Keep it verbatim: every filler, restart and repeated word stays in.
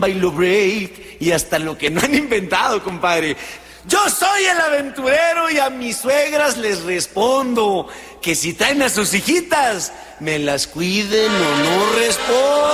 bailo break y hasta lo que no han inventado, compadre. Yo soy el aventurero y a mis suegras les respondo que si traen a sus hijitas, me las cuiden o no respondo.